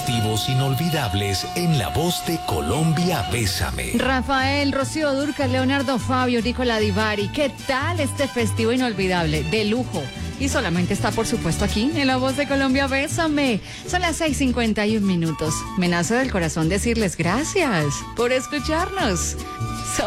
festivos inolvidables en la voz de Colombia Bésame. Rafael, Rocío Dúrcal, Leonardo Fabio, Nicola Divari. ¿Qué tal este festivo inolvidable? De lujo. Y solamente está, por supuesto, aquí, en La Voz de Colombia Bésame. Son las 6:51. Me nace del corazón decirles gracias por escucharnos.